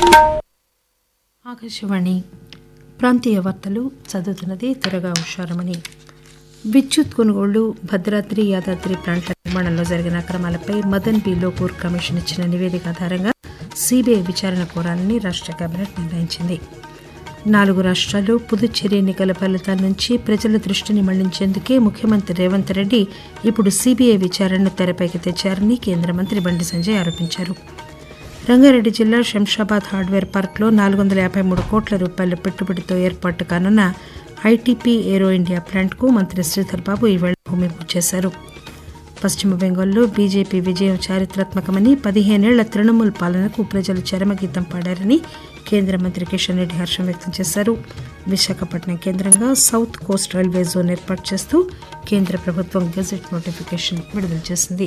ఆకాశవాణి ప్రాంతీయ వార్తలు చదువుతున్నది త్వరగా ఉషారమణి. విద్యుత్ కొనుగోళ్లు, భద్రాద్రి, యాదాద్రి ప్లాంట్ల నిర్మాణంలో జరిగిన అక్రమాలపై మదన్ బి లోకూర్ కమిషన్ ఇచ్చిన నివేదిక ఆధారంగా సీబీఐ విచారణ కోరాలని రాష్ట కేబినెట్ నిర్ణయించింది. 4 రాష్ట్రాలు, పుదుచ్చేరి ఎన్నికల ఫలితాల నుంచి ప్రజల దృష్టిని మళ్లించేందుకే ముఖ్యమంత్రి రేవంత్ రెడ్డి ఇప్పుడు సీబీఐ విచారణను తెరపైకి తెచ్చారని కేంద్ర మంత్రి బండి సంజయ్ ఆరోపించారు. రంగారెడ్డి జిల్లా శంషాబాద్ హార్డ్వేర్ పార్క్లో 453 కోట్ల రూపాయల పెట్టుబడితో ఏర్పాటు కానున్న ఐటీపీ ఏరో ఇండియా ప్లాంట్కు మంత్రి శ్రీధర్ బాబు ఈవేళ భూమి పూజ చేశారు. పశ్చిమ బెంగాల్లో బీజేపీ విజయం చారిత్రాత్మకమని, 15 ఏళ్ల తృణమూల్ పాలనకు ప్రజలు చరమగీతం పాడారని కేంద్ర మంత్రి కిషన్ రెడ్డి హర్షం వ్యక్తం చేశారు. విశాఖపట్నం కేంద్రంగా సౌత్ కోస్ట్ రైల్వే జోన్ ఏర్పాటు చేస్తూ కేంద్ర ప్రభుత్వం గెజెట్ నోటిఫికేషన్ విడుదల చేసింది.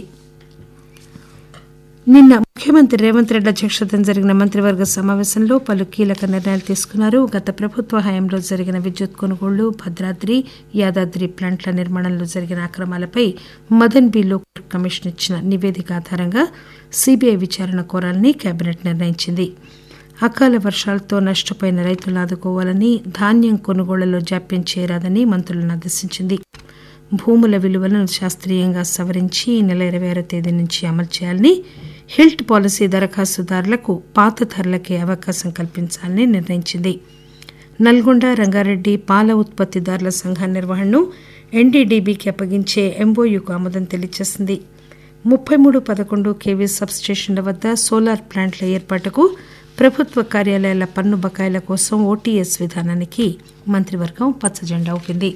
నిన్న ముఖ్యమంత్రి రేవంత్ రెడ్డి అధ్యక్షతన జరిగిన మంత్రివర్గ సమావేశంలో పలు కీలక నిర్ణయాలు తీసుకున్నారు. గత ప్రభుత్వ హయాంలో జరిగిన విద్యుత్ కొనుగోళ్లు, భద్రాద్రి, యాదాద్రి ప్లాంట్ల నిర్మాణంలో జరిగిన అక్రమాలపై మదన్ బి లోకూర్ కమిషన్ ఇచ్చిన నివేదిక ఆధారంగా సీబీఐ విచారణ కోరాలని కేబినెట్ నిర్ణయించింది. అకాల వర్షాలతో నష్టపోయిన రైతులను ఆదుకోవాలని, ధాన్యం కొనుగోళ్లలో జాప్యం చేయరాదని మంత్రులను ఆదేశించింది. భూముల విలువలను శాస్త్రీయంగా సవరించి ఈ నెల 26వ తేదీ నుంచి అమలు చేయాలని, హిల్ట్ పాలసీ దరఖాస్తుదారులకు పాత ధరలకే అవకాశం కల్పించాలని నిర్ణయించింది. నల్గొండ, రంగారెడ్డి పాల ఉత్పత్తిదారుల సంఘ నిర్వహణను ఎన్డీడీబీకి అప్పగించే ఎంఓయూకు ఆమోదం తెలియజేసింది. 3311 కేవీ సబ్స్టేషన్ల వద్ద సోలార్ ప్లాంట్ల ఏర్పాటుకు ప్రభుత్వ కార్యాలయాల పన్ను బకాయిల కోసం ఓటీఎస్ విధానానికి మంత్రివర్గం పచ్చజెండా ఊపింది.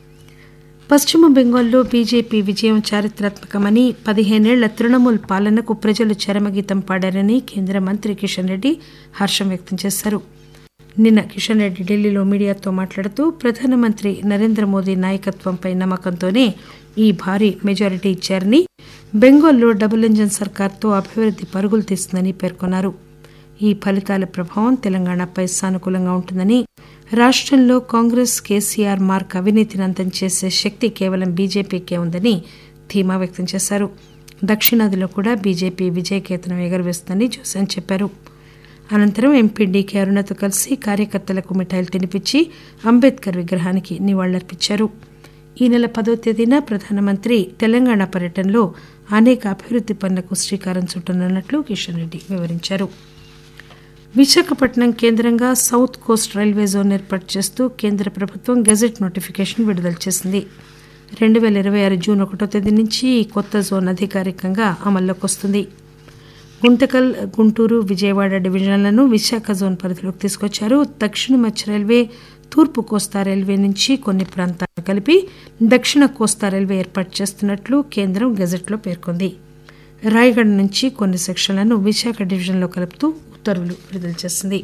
పశ్చిమ బెంగాల్లో బీజేపీ విజయం చారిత్రాత్మకమని, 15 ఏళ్ల తృణమూల్ పాలనకు ప్రజలు చరమగీతం పాడారని కేంద్ర మంత్రి కిషన్ రెడ్డి హర్షం వ్యక్తం చేశారు. నిన్న కిషన్ రెడ్డి ఢిల్లీలో మీడియాతో మాట్లాడుతూ ప్రధానమంత్రి నరేంద్ర మోదీ నాయకత్వంపై నమ్మకంతోనే ఈ భారీ మెజారిటీ ఇచ్చారని, బెంగాల్లో డబుల్ ఇంజన్ సర్కార్తో అభివృద్ది పరుగులు తీస్తుందని పేర్కొన్నారు. ఈ ఫలితాల ప్రభావం తెలంగాణపై సానుకూలంగా ఉంటుందని, రాష్టంలో కాంగ్రెస్, కేసీఆర్ మార్క్ అవినీతిని అంతం చేసే శక్తి కేవలం బీజేపీకే ఉందని ధీమా వ్యక్తం చేశారు. దక్షిణాదిలో కూడా బీజేపీ విజయకేతనం ఎగురవేస్తుందని జోసెన్ చెప్పారు. అనంతరం ఎంపీ డీకే అరుణతో కలిసి కార్యకర్తలకు మిఠాయిలు తినిపించి అంబేద్కర్ విగ్రహానికి నివాళులర్పించారు. ఈ నెల 10వ తేదీన ప్రధానమంత్రి తెలంగాణ పర్యటనలో అనేక అభివృద్ది పనులకు శ్రీకారం చుట్టనున్నట్లు కిషన్ రెడ్డి వివరించారు. విశాఖపట్నం కేంద్రంగా సౌత్ కోస్ట్ రైల్వే జోన్ ఏర్పాటు చేస్తూ కేంద్ర ప్రభుత్వం గెజెట్ నోటిఫికేషన్ విడుదల చేసింది. 2026 జూన్ 1వ తేదీ నుంచి ఈ కొత్త జోన్ అధికారికంగా అమల్లోకి వస్తుంది. గుంతకల్, గుంటూరు, విజయవాడ డివిజన్లను విశాఖ జోన్ పరిధిలోకి తీసుకొచ్చారు. దక్షిణ మధ్య రైల్వే, తూర్పు కోస్తా రైల్వే నుంచి కొన్ని ప్రాంతాలను కలిపి దక్షిణ కోస్తా రైల్వే ఏర్పాటు చేస్తున్నట్లు కేంద్రం గెజెట్లో పేర్కొంది. రాయగఢ్ నుంచి కొన్ని సెక్షన్లను విశాఖ డివిజన్లో కలుపుతూ ఉత్తర్వులు విడుదల చేసింది.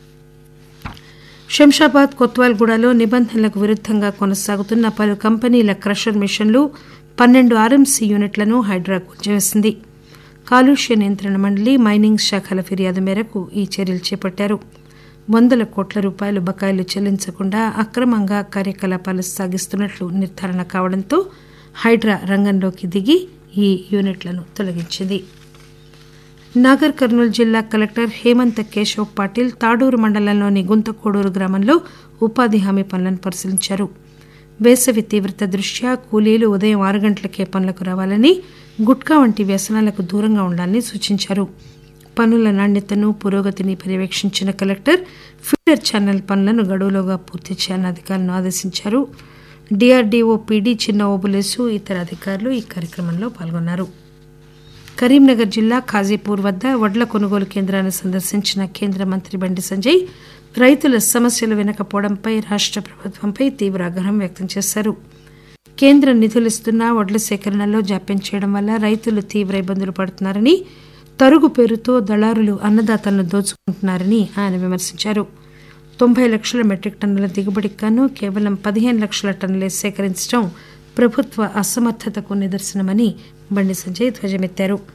శంషాబాద్, కొత్వాల్గూడలో నిబంధనలకు విరుద్దంగా కొనసాగుతున్న పలు కంపెనీల క్రషర్ మిషన్లు, 12 ఆర్ఎంసీ యూనిట్లను హైడ్రా కూల్చివేసింది. కాలుష్య నియంత్రణ మండలి, మైనింగ్ శాఖల ఫిర్యాదు మేరకు ఈ చర్యలు చేపట్టారు. 100 కోట్ల రూపాయలు బకాయిలు చెల్లించకుండా అక్రమంగా కార్యకలాపాలు సాగిస్తున్నట్లు నిర్ధారణ కావడంతో హైడ్రా రంగంలోకి దిగి ఈ యూనిట్లను తొలగించింది. నాగర్ కర్నూలు జిల్లా కలెక్టర్ హేమంత్ కేశవ్ పాటిల్ తాడూరు మండలంలోని గుంతకోడూరు గ్రామంలో ఉపాధి హామీ పనులను పరిశీలించారు. వేసవి తీవ్రత దృష్ట్యా కూలీలు ఉదయం 6 గంటలకే పనులకు రావాలని, గుట్కా వంటి వ్యసనాలకు దూరంగా ఉండాలని సూచించారు. పనుల నాణ్యతను, పురోగతిని పర్యవేక్షించిన కలెక్టర్ ఫీడర్ ఛానల్ పనులను గడువులోగా పూర్తి చేయాలని అధికారులను ఆదేశించారు. డీఆర్డీఓ పీడీ చిన్న ఓబులేసు, ఇతర అధికారులు ఈ కార్యక్రమంలో పాల్గొన్నారు. కరీంనగర్ జిల్లా ఖాజీపూర్ వద్ద వడ్ల కొనుగోలు కేంద్రాన్ని సందర్శించిన కేంద్ర మంత్రి బండి సంజయ్ రైతుల సమస్యలు వినకపోవడంపై రాష్ట ప్రభుత్వంపై తీవ్ర ఆగ్రహం వ్యక్తం చేశారు. కేంద్రం నిధులిస్తున్నా వడ్ల సేకరణలో జాప్యం చేయడం వల్ల రైతులు తీవ్ర ఇబ్బందులు పడుతున్నారని, తరుగు పేరుతో దళారులు అన్నదాతలను దోచుకుంటున్నారని ఆయన విమర్శించారు. 90 లక్షల మెట్రిక్ టన్నుల దిగుబడికి గాను కేవలం 15 లక్షల టన్నులే సేకరించడం ప్రభుత్వ అసమర్థతకు నిదర్శనమని బండి సంజయ్ ధ్వజమెత్తారు.